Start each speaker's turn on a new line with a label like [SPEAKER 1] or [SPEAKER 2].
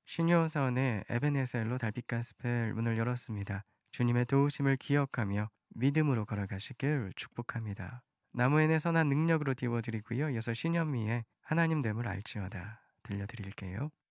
[SPEAKER 1] 신효선의 에베네셀로 달빛 가스펠 문을 열었습니다. 주님의 도우심을 기억하며 믿음으로 걸어가시길 축복합니다. 나무엔의 선한 능력으로 띄워드리고요. 이어서 신현미의 하나님 됨을 알지어다 들려드릴게요.